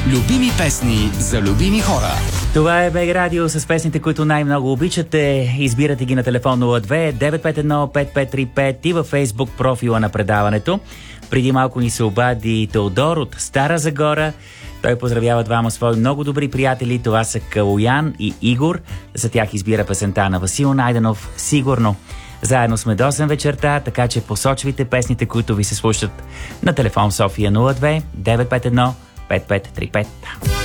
Любими песни за любими хора. Това е БГ Радио с песните, които най-много обичате. Избирате ги на телефон 02-951-5535 и във Фейсбук профила на предаването. Преди малко ни се обади Теодор от Стара Загора. Той поздравява двама свои много добри приятели. Това са Калоян и Игор. За тях избира песента на Васил Найденов «Сигурно». Заедно сме до 8 вечерта, така че посочвайте песните, които ви се слушат на телефон София 02 951 5535.